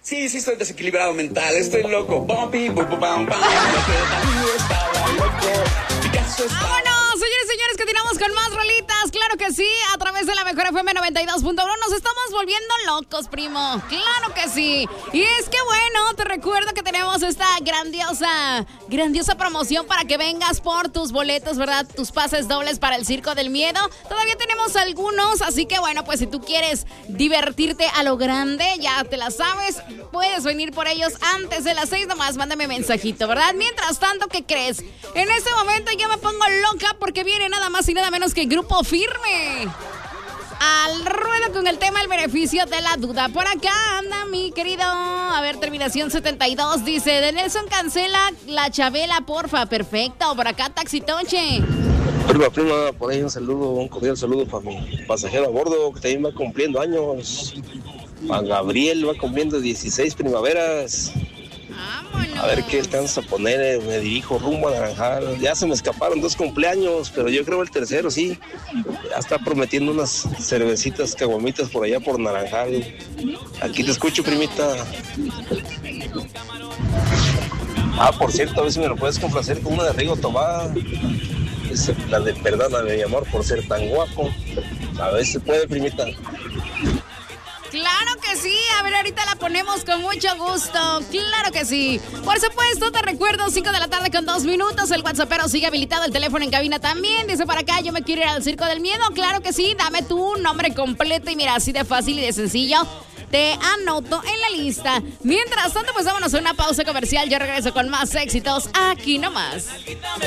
Sí, estoy desequilibrado mental, estoy loco. ¡Vámonos, señores y señores, que tiramos con más rolitas! ¡Claro que sí! A través de la Mejor FM 92.1 nos estamos volviendo locos, primo. ¡Claro que sí! Y es que bueno, te recuerdo que tenemos esta grandiosa promoción para que vengas por tus boletos, ¿verdad? Tus pases dobles para el Circo del Miedo. Todavía tenemos algunos, así que bueno, pues si tú quieres divertirte a lo grande, ya te la sabes, puedes venir por ellos antes de las 6, nomás mándame mensajito, ¿verdad? Mientras tanto, ¿qué crees? En este momento yo me pongo loca porque viene nada más y nada menos que Grupo Firme al ruedo con el tema El beneficio de la duda. Por acá anda mi querido, a ver, terminación 72, dice, de Nelson cancela la Chabela, porfa. Perfecto, por acá Taxitoche. Prima, por ahí un cordial saludo para mi pasajero a bordo, que también va cumpliendo años. Juan Gabriel va cumpliendo 16 primaveras. Vámonos. A ver qué alcanza a poner, me dirijo rumbo a Naranjal. Ya se me escaparon 2 cumpleaños, pero yo creo el tercero, sí. Ya está prometiendo unas cervecitas, caguamitas por allá por Naranjal. Aquí te escucho, primita. Por cierto, a ver si me lo puedes complacer con una de Rigo Tobar. Es la de Perdóname, mi amor, por ser tan guapo. A ver si puede, primita. Claro que sí, a ver, ahorita la ponemos con mucho gusto, claro que sí. Por supuesto, te recuerdo, 5 de la tarde con 2 minutos, el WhatsAppero sigue habilitado, el teléfono en cabina también. Dice para acá, yo me quiero ir al Circo del Miedo, claro que sí, dame tu nombre completo y mira, así de fácil y de sencillo, te anoto en la lista. Mientras tanto, pues vámonos a una pausa comercial, yo regreso con más éxitos aquí nomás.